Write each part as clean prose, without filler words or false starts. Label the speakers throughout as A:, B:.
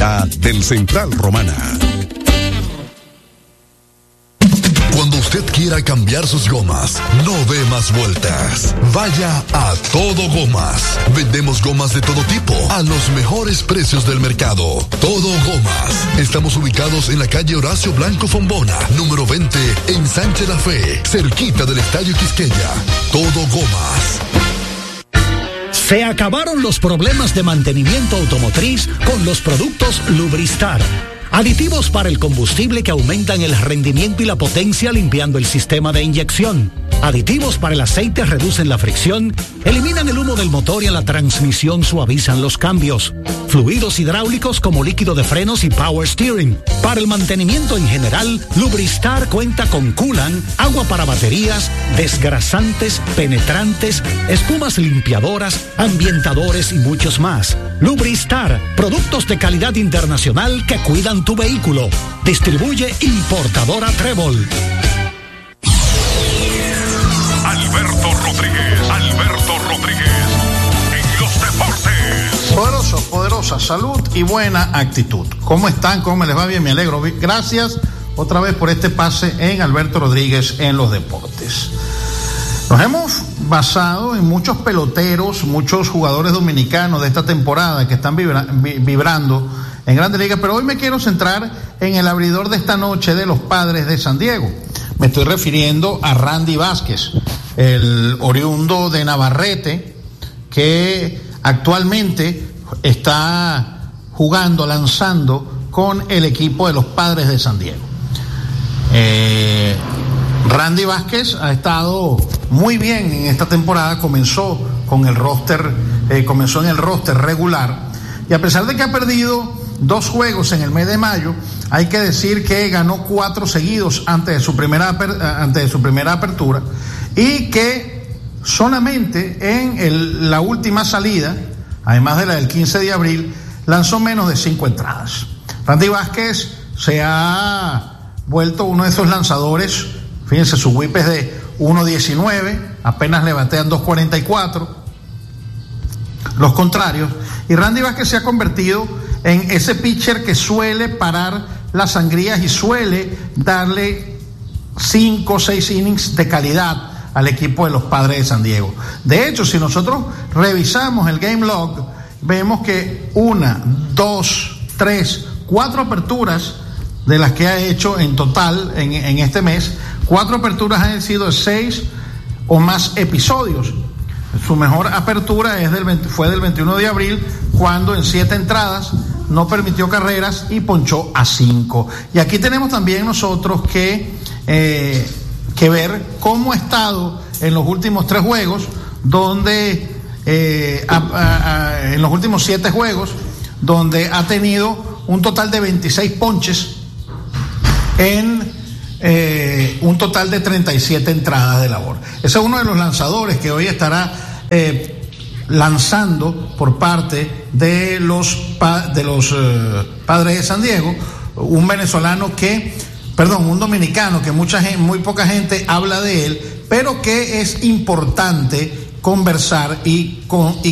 A: del Central Romana.
B: Cuando usted quiera cambiar sus gomas, no dé más vueltas. Vaya a Todo Gomas. Vendemos gomas de todo tipo a los mejores precios del mercado. Todo Gomas. Estamos ubicados en la calle Horacio Blanco Fombona, número 20, en Sánchez La Fe, cerquita del Estadio Quisqueya. Todo Gomas.
C: Se acabaron los problemas de mantenimiento automotriz con los productos Lubristar. Aditivos para el combustible que aumentan el rendimiento y la potencia limpiando el sistema de inyección. Aditivos para el aceite reducen la fricción, eliminan el humo del motor y en la transmisión suavizan los cambios. Fluidos hidráulicos como líquido de frenos y power steering. Para el mantenimiento en general, Lubristar cuenta con coolant, agua para baterías, desgrasantes, penetrantes, espumas limpiadoras, ambientadores y muchos más. Lubristar, productos de calidad internacional que cuidan tu vehículo. Distribuye importadora Trébol.
D: Alberto Rodríguez, en los deportes.
E: Poderosa salud y buena actitud. ¿Cómo están? ¿Cómo les va? Bien, me alegro. Gracias otra vez por este pase en Alberto Rodríguez en los deportes. Nos hemos basado en muchos peloteros, muchos jugadores dominicanos de esta temporada que están vibrando en Grandes Ligas, pero hoy me quiero centrar en el abridor de esta noche de los Padres de San Diego. Me estoy refiriendo a Randy Vázquez, el oriundo de Navarrete, que actualmente está lanzando con el equipo de los Padres de San Diego. Randy Vázquez ha estado muy bien en esta temporada, comenzó en el roster regular, y a pesar de que ha perdido 2 juegos en el mes de mayo, hay que decir que ganó 4 seguidos antes de su primera apertura, y que solamente en la última salida, además de la del 15 de abril, lanzó menos de 5 entradas. Randy Vázquez se ha vuelto uno de esos lanzadores. Fíjense, su whip es de 1.19, apenas le batean 2.44 los contrarios, y Randy Vázquez se ha convertido en ese pitcher que suele parar las sangrías y suele darle 5 o 6 innings de calidad al equipo de los Padres de San Diego. De hecho, si nosotros revisamos el game log, vemos que 1, 2, 3, 4 aperturas de las que ha hecho en total en este mes, 4 aperturas han sido de 6 o más episodios. Su mejor apertura fue del 21 de abril, cuando en 7 entradas no permitió carreras y ponchó a 5. Y aquí tenemos también nosotros que ver cómo ha estado en los últimos 3 juegos, donde en los últimos 7 juegos, donde ha tenido un total de 26 ponches en un total de 37 entradas de labor. Ese es uno de los lanzadores que hoy estará lanzando por parte de los Padres de San Diego, un dominicano que muy poca gente habla de él, pero que es importante conversar y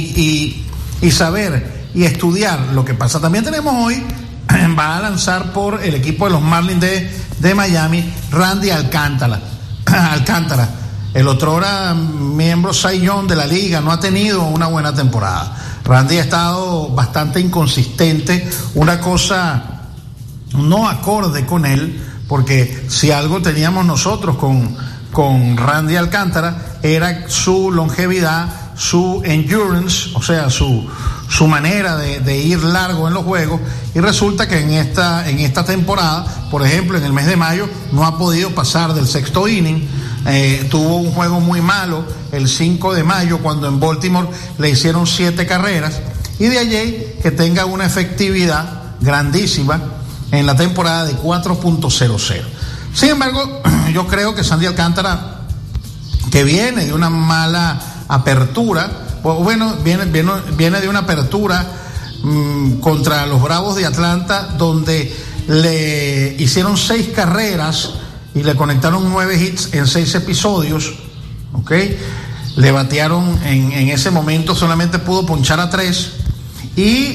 E: saber y estudiar lo que pasa. También tenemos hoy, va a lanzar por el equipo de los Marlins de Miami, Randy Alcántara. El otrora miembro Cy Young de la liga no ha tenido una buena temporada. Randy ha estado bastante inconsistente, una cosa no acorde con él, porque si algo teníamos nosotros con Randy Alcántara era su longevidad, su endurance, o sea, su manera de ir largo en los juegos, y resulta que en esta temporada, por ejemplo, en el mes de mayo, no ha podido pasar del 6º inning. Tuvo un juego muy malo el 5 de mayo, cuando en Baltimore le hicieron 7 carreras, y de allí que tenga una efectividad grandísima en la temporada de 4.00. Sin embargo, yo creo que Sandy Alcántara, que viene de una mala apertura, viene de una apertura contra los Bravos de Atlanta, donde le hicieron 6 carreras y le conectaron 9 hits en 6 episodios, ¿ok? Le batearon en ese momento, solamente pudo ponchar a 3, y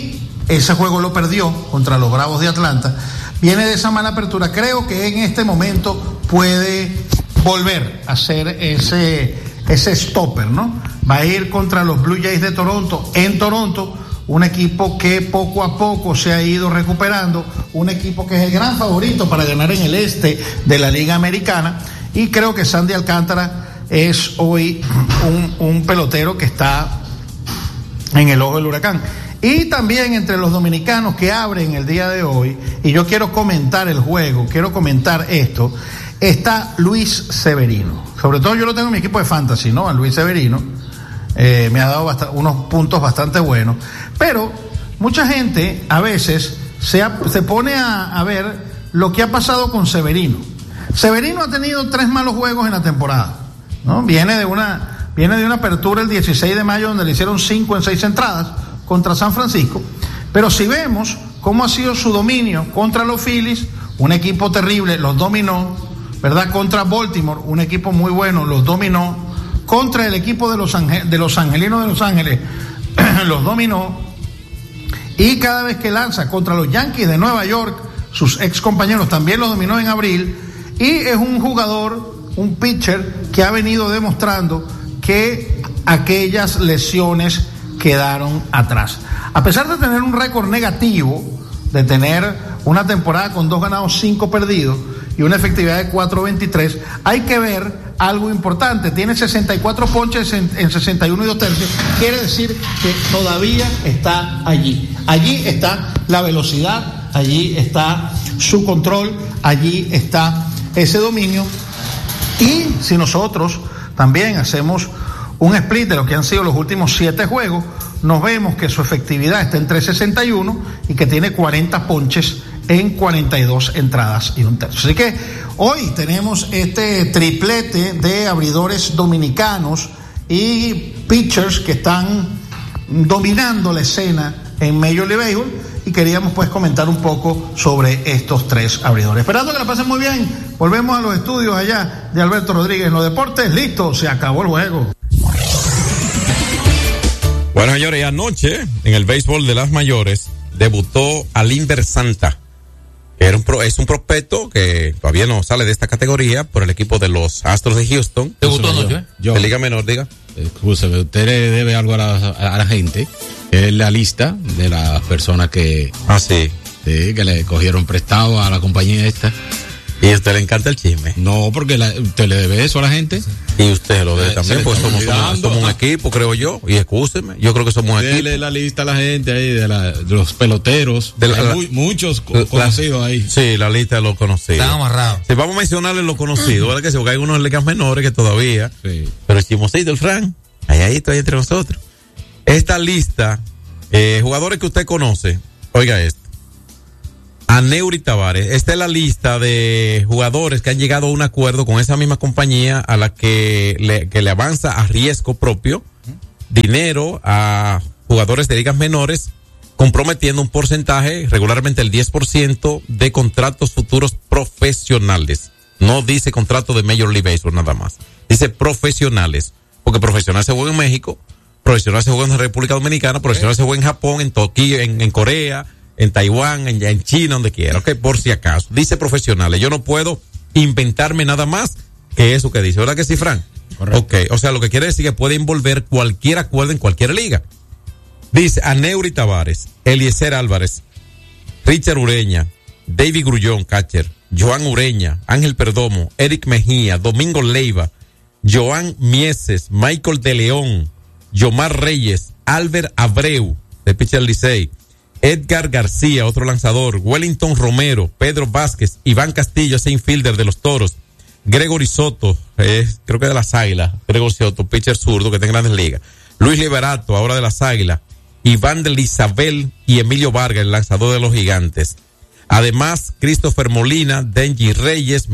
E: ese juego lo perdió contra los Bravos de Atlanta, viene de esa mala apertura. Creo que en este momento puede volver a ser ese stopper, ¿no? Va a ir contra los Blue Jays de Toronto, en Toronto, un equipo que poco a poco se ha ido recuperando, un equipo que es el gran favorito para ganar en el este de la Liga Americana, y creo que Sandy Alcántara es hoy un pelotero que está en el ojo del huracán. Y también entre los dominicanos que abren el día de hoy, y yo quiero comentar el juego, quiero comentar esto, está Luis Severino. Sobre todo yo lo tengo en mi equipo de fantasy, ¿no? A Luis Severino. Me ha dado unos puntos bastante buenos. Pero mucha gente a veces se pone a ver lo que ha pasado con Severino. Severino ha tenido 3 malos juegos en la temporada, ¿no? Viene de una apertura el 16 de mayo donde le hicieron 5 en 6 entradas contra San Francisco. Pero si vemos cómo ha sido su dominio contra los Phillies, un equipo terrible, los dominó, ¿verdad? Contra Baltimore, un equipo muy bueno, los dominó. Contra el equipo de los Angelinos de Los Ángeles, los dominó. Y cada vez que lanza contra los Yankees de Nueva York, sus ex compañeros también los dominó en abril. Y es un jugador, un pitcher que ha venido demostrando que aquellas lesiones quedaron atrás. A pesar de tener un récord negativo, de tener una temporada con 2 ganados, 5 perdidos y una efectividad de 4.23, hay que ver algo importante. Tiene 64 ponches en 61 y 2 tercios. Quiere decir que todavía está allí. Allí está la velocidad, allí está su control, allí está ese dominio. Y si nosotros también hacemos un split de lo que han sido los últimos 7 juegos, nos vemos que su efectividad está en 3.61 y que tiene 40 ponches en 42 entradas y 1 tercio. Así que hoy tenemos este triplete de abridores dominicanos y pitchers que están dominando la escena en Major League Baseball, y queríamos pues comentar un poco sobre estos 3 abridores. Esperando que la pasen muy bien. Volvemos a los estudios allá de Alberto Rodríguez en los deportes. Listo, se acabó el juego.
F: Bueno, señores, anoche en el béisbol de las mayores debutó Alinver Santa. Es un prospecto que todavía no sale de esta categoría por el equipo de los Astros de Houston.
G: ¿Debutó anoche?
F: De Liga Menor, diga.
G: Escúchame, usted le debe algo a la gente. Es la lista de las personas que...
F: Sí,
G: que le cogieron prestado a la compañía esta.
F: ¿Y a usted le encanta el chisme?
G: No, porque usted le debe eso a la gente.
F: Y usted lo debe también, pues somos un equipo, creo yo. Y escúcheme, yo creo que somos un equipo.
G: Dele la lista a la gente ahí de los peloteros. Hay muchos conocidos ahí.
F: Sí, la lista de los conocidos.
G: Están amarrados.
F: Sí, vamos a mencionarle los conocidos, ¿verdad que sí? Porque hay unos ligas menores que todavía. Sí. Pero el chismosito, el Fran, ahí está entre nosotros. Esta lista, jugadores que usted conoce, oiga esto. Aneuri Tavares, esta es la lista de jugadores que han llegado a un acuerdo con esa misma compañía a la que le avanza a riesgo propio dinero a jugadores de ligas menores, comprometiendo un porcentaje, regularmente el 10% de contratos futuros profesionales. No dice contrato de Major League Baseball nada más, dice profesionales, porque profesional se juega en México, profesional se juega en República Dominicana, profesional se juega en Japón, en Tokio, en Corea, en Taiwán, en China, donde quiera, ok, por si acaso. Dice profesionales, yo no puedo inventarme nada más que eso que dice, ¿verdad que sí, Fran? Correcto. Ok, o sea, lo que quiere decir que puede envolver cualquier acuerdo en cualquier liga. Dice Aneuri Tavares, Eliezer Álvarez, Richard Ureña, David Grullón, catcher, Joan Ureña, Ángel Perdomo, Eric Mejía, Domingo Leiva, Joan Mieses, Michael de León, Yomar Reyes, Albert Abreu, de pitcher Licey, Edgar García, otro lanzador, Wellington Romero, Pedro Vázquez, Iván Castillo, ese infielder de los Toros, Gregory Soto, creo que de las Águilas, Gregory Soto, pitcher zurdo que está en Grandes Ligas, Luis Liberato, ahora de las Águilas, Iván de Isabel y Emilio Vargas, el lanzador de los Gigantes. Además, Christopher Molina, Denji Reyes,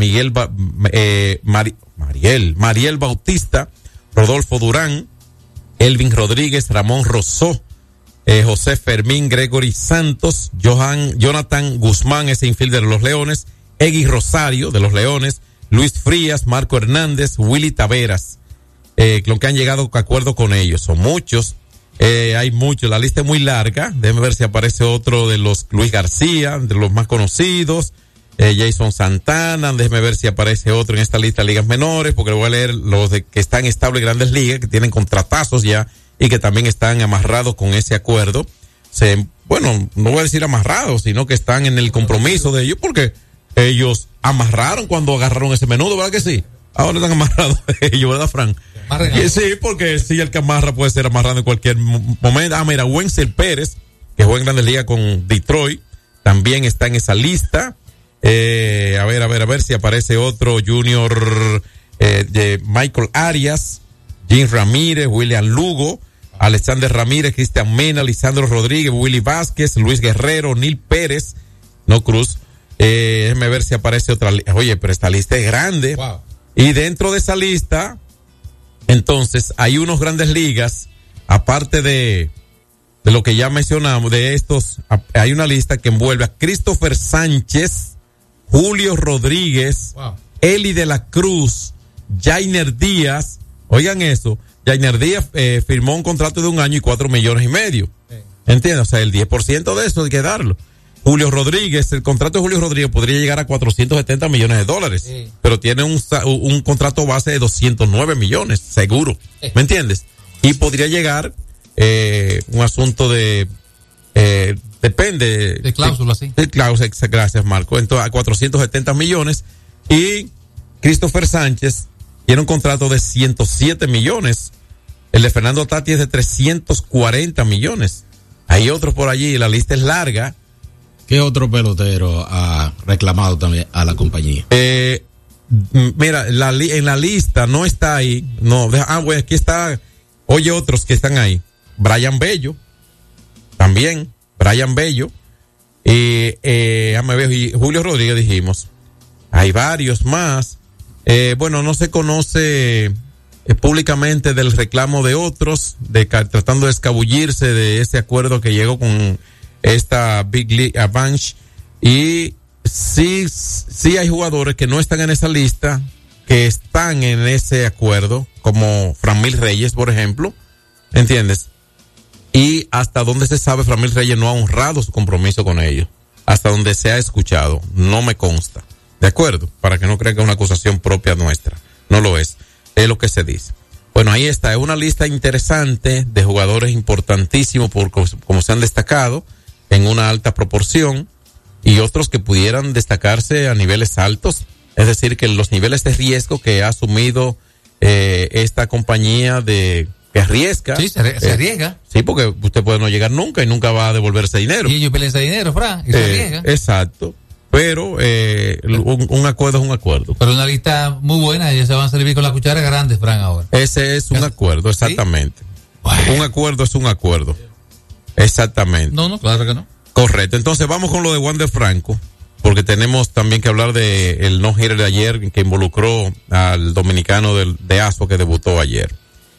F: Mariel Bautista, Rodolfo Durán, Elvin Rodríguez, Ramón Rosó, José Fermín, Gregory Santos, Jonathan Guzmán, ese infielder de los Leones, Egui Rosario de los Leones, Luis Frías, Marco Hernández, Willy Taveras, lo que han llegado a acuerdo con ellos, son muchos. Hay muchos, la lista es muy larga. Déjame ver si aparece otro de los Luis García, de los más conocidos. Jason Santana, déjeme ver si aparece otro en esta lista de ligas menores, porque voy a leer los de que están estables en Grandes Ligas, que tienen contratazos ya y que también están amarrados con ese acuerdo. Bueno, no voy a decir amarrados, sino que están en el compromiso de ellos, porque ellos amarraron cuando agarraron ese menudo, ¿verdad que sí? Ahora están amarrados ellos, ¿verdad, Fran? Sí, porque sí, el que amarra puede ser amarrado en cualquier momento. Mira, Wenzel Pérez, que juega en Grandes Ligas con Detroit, también está en esa lista. A ver si aparece otro Junior, de Michael Arias, Jim Ramírez, William Lugo, Alexander Ramírez, Cristian Mena, Lisandro Rodríguez, Willy Vázquez, Luis Guerrero, Neil Pérez, no Cruz. Déjeme ver si aparece otra. Oye, pero esta lista es grande. Wow. Y dentro de esa lista, entonces, hay unos Grandes Ligas, aparte de lo que ya mencionamos, de estos, hay una lista que envuelve a Christopher Sánchez, Julio Rodríguez, wow, Eli de la Cruz, Jainer Díaz. Oigan eso, Jainer Díaz firmó un contrato de 1 año y 4 millones y medio. ¿Entiendes? O sea, el 10% de eso hay que darlo. Julio Rodríguez, el contrato de Julio Rodríguez podría llegar a $470 millones, pero tiene un contrato base de 209 millones, seguro. ¿Me entiendes? Y podría llegar un asunto de depende
H: de cláusula, sí.
F: De cláusula, gracias, Marco. Entonces, a 470 millones. Y Christopher Sánchez tiene un contrato de 107 millones. El de Fernando Tatis es de 340 millones. Hay otros por allí, la lista es larga.
G: ¿Qué otro pelotero ha reclamado también a la compañía?
F: Mira, en la lista no está ahí. No, bueno, aquí está. Oye, otros que están ahí. Brian Bello. También. Brian Bello. Y Julio Rodríguez dijimos. Hay varios más. Bueno, no se conoce públicamente del reclamo de otros, tratando de escabullirse de ese acuerdo que llegó con esta Big League Advance. Y sí hay jugadores que no están en esa lista, que están en ese acuerdo, como Franmil Reyes, por ejemplo. ¿Entiendes? Y hasta donde se sabe, Franmil Reyes no ha honrado su compromiso con ellos. Hasta donde se ha escuchado. No me consta. ¿De acuerdo? Para que no crean que es una acusación propia nuestra. No lo es. Es lo que se dice. Bueno, ahí está. Es una lista interesante de jugadores importantísimos como se han destacado en una alta proporción, y otros que pudieran destacarse a niveles altos. Es decir, que los niveles de riesgo que ha asumido esta compañía que arriesga.
H: Sí, se arriesga.
F: Sí, porque usted puede no llegar nunca y nunca va a devolverse dinero.
H: Y ellos pelean ese dinero, Fran, y se arriesga.
F: Exacto. Pero un acuerdo es un acuerdo.
H: Pero una lista muy buena, ellos se van a servir con la cuchara grande, Fran, ahora.
F: Ese es un acuerdo, exactamente. ¿Sí? Bueno. Un acuerdo es un acuerdo. Exactamente.
H: No, claro que no.
F: Correcto. Entonces vamos con lo de Wander Franco, porque tenemos también que hablar de el no-hitter de ayer que involucró al dominicano de Asua que debutó ayer.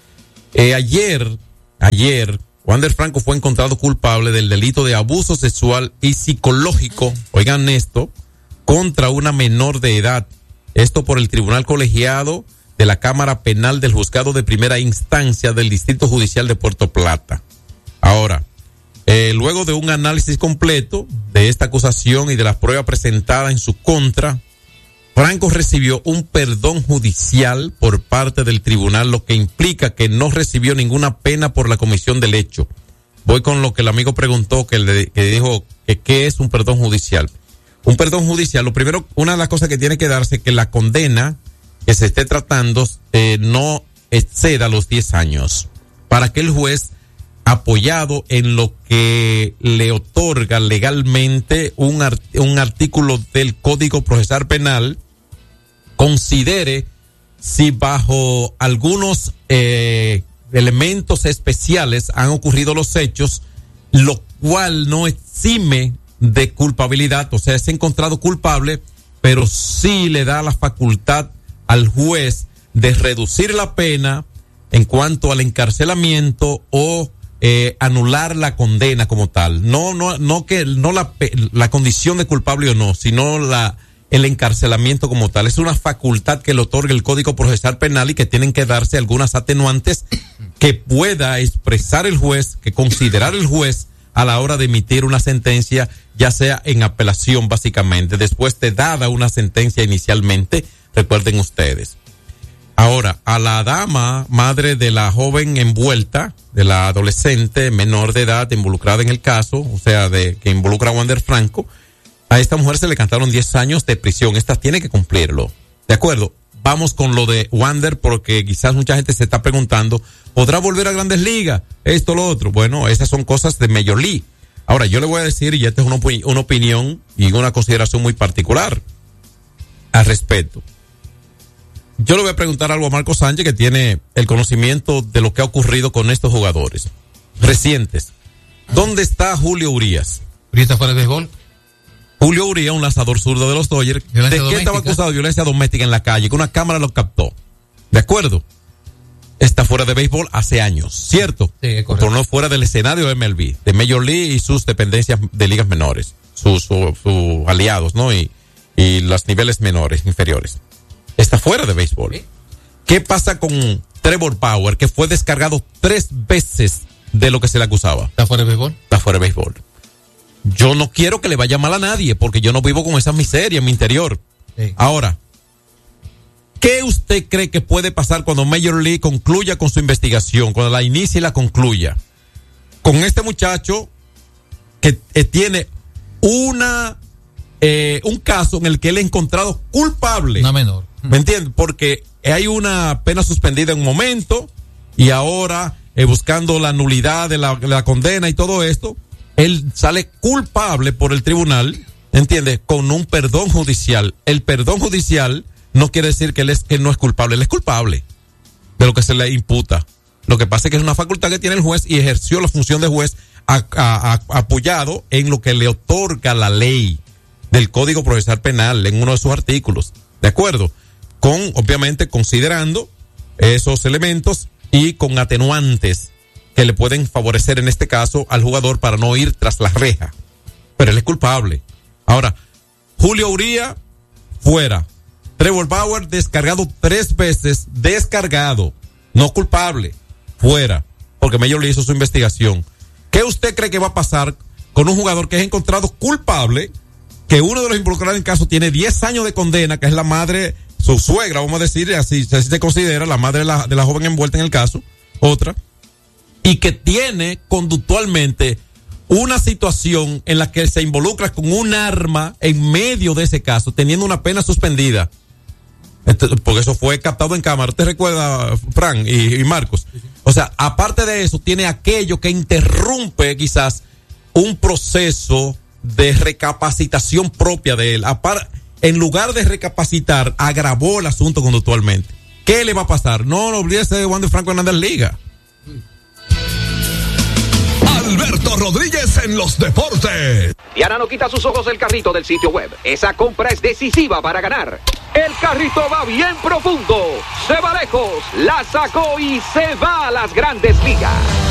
F: Ayer, Wander Franco fue encontrado culpable del delito de abuso sexual y psicológico, oigan esto, contra una menor de edad. Esto por el Tribunal Colegiado de la Cámara Penal del Juzgado de Primera Instancia del Distrito Judicial de Puerto Plata. Ahora, luego de un análisis completo de esta acusación y de las pruebas presentadas en su contra, Franco recibió un perdón judicial por parte del tribunal, lo que implica que no recibió ninguna pena por la comisión del hecho. Voy con lo que el amigo preguntó, que dijo que qué es un perdón judicial. Un perdón judicial, lo primero, una de las cosas que tiene que darse es que la condena que se esté tratando no exceda los 10 años, para que el juez, apoyado en lo que le otorga legalmente un artículo del Código Procesal Penal, considere si bajo algunos elementos especiales han ocurrido los hechos, lo cual no exime de culpabilidad. O sea, es encontrado culpable, pero sí le da la facultad al juez de reducir la pena en cuanto al encarcelamiento o anular la condena como tal. No la condición de culpable o no, sino el encarcelamiento como tal. Es una facultad que le otorga el Código Procesal Penal y que tienen que darse algunas atenuantes que pueda expresar el juez, que considerar el juez a la hora de emitir una sentencia, ya sea en apelación básicamente, después de dada una sentencia inicialmente, recuerden ustedes. Ahora, a la dama, madre de la joven envuelta, de la adolescente menor de edad involucrada en el caso, o sea, de que involucra a Wander Franco, a esta mujer se le cantaron 10 años de prisión. Esta tiene que cumplirlo. ¿De acuerdo? Vamos con lo de Wander, porque quizás mucha gente se está preguntando, ¿podrá volver a Grandes Ligas? Esto, lo otro. Bueno, esas son cosas de Major League. Ahora, yo le voy a decir, y esta es una opinión y una consideración muy particular al respecto. Yo le voy a preguntar algo a Marco Sánchez, que tiene el conocimiento de lo que ha ocurrido con estos jugadores recientes. ¿Dónde está Julio Urías?
H: ¿Urías está fuera de béisbol?
F: Julio Urías, un lanzador zurdo de los Dodgers. ¿De qué estaba acusado? De violencia doméstica en la calle, que una cámara lo captó. ¿De acuerdo? Está fuera de béisbol hace años, ¿cierto?
H: Sí, es correcto.
F: Tornó fuera del escenario de MLB, de Major League y sus dependencias de ligas menores, sus aliados, ¿no? Y los niveles menores, inferiores. Está fuera de béisbol. ¿Sí? ¿Qué pasa con Trevor Bauer, que fue descargado 3 veces de lo que se le acusaba?
H: ¿Está fuera de béisbol?
F: Está fuera de béisbol. Yo no quiero que le vaya mal a nadie, porque yo no vivo con esa miseria en mi interior. Sí. Ahora, ¿qué usted cree que puede pasar cuando Major League concluya con su investigación, cuando la inicie y la concluya? Con este muchacho que tiene un caso en el que él es encontrado culpable.
H: Una menor.
F: ¿Me entiendes? Porque hay una pena suspendida en un momento y ahora buscando la nulidad de la condena y todo esto, él sale culpable por el tribunal, ¿entiendes? Con un perdón judicial. El perdón judicial no quiere decir que él no es culpable, él es culpable de lo que se le imputa. Lo que pasa es que es una facultad que tiene el juez y ejerció la función de juez apoyado en lo que le otorga la ley del Código Procesal Penal en uno de sus artículos. ¿De acuerdo? Obviamente, considerando esos elementos y con atenuantes que le pueden favorecer en este caso al jugador para no ir tras la reja. Pero él es culpable. Ahora, Julio Urías, fuera. Trevor Bauer, descargado 3 veces, descargado, no culpable, fuera, porque Major League hizo su investigación. ¿Qué usted cree que va a pasar con un jugador que es encontrado culpable, que uno de los involucrados en el caso tiene 10 años de condena, que es la madre, su suegra, vamos a decir, así se considera, la madre de la joven envuelta en el caso, otra, y que tiene conductualmente una situación en la que se involucra con un arma en medio de ese caso, teniendo una pena suspendida? Porque eso fue captado en cámara. ¿Te recuerda, Fran y Marcos? O sea, aparte de eso, tiene aquello que interrumpe quizás un proceso de recapacitación propia de él. En lugar de recapacitar, agravó el asunto conductualmente. ¿Qué le va a pasar? No olvídese de Wander Franco en Grandes Ligas.
B: Alberto Rodríguez en los deportes.
I: Diana no quita sus ojos del carrito del sitio web. Esa compra es decisiva para ganar. El carrito va bien profundo, se va lejos, la sacó y se va a las Grandes Ligas.